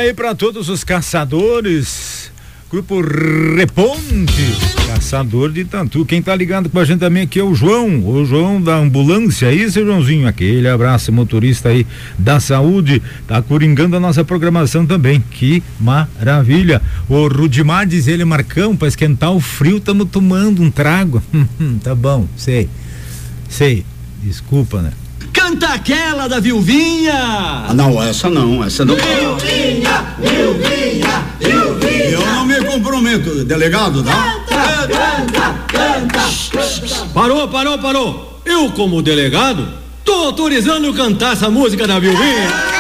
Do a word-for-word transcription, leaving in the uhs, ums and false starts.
aí para todos os caçadores, Grupo Reponte, caçador de Tantu. Quem tá ligado com a gente também aqui é o João, o João da ambulância. Aí, seu Joãozinho, aquele abraço, motorista aí da saúde, tá coringando a nossa programação também. Que maravilha. O Rudimar diz ele, Marcão, pra esquentar o frio, tamo tomando um trago. Tá bom, sei, sei, desculpa, né? Canta aquela da Vilvinha! Ah, não, essa não, essa não. Vilvinha, Vilvinha, Vilvinha. Eu não me comprometo, delegado, tá? Canta, canta, canta, canta. Parou, parou, parou. Eu, como delegado, tô autorizando cantar essa música da Vilvinha.